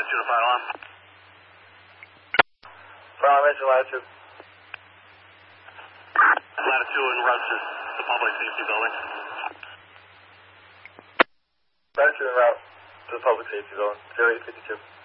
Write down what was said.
to fire alarm. Fire alarm engine latitude. Latitude en route to the public safety building. Latitude en route to the public safety building, 0852.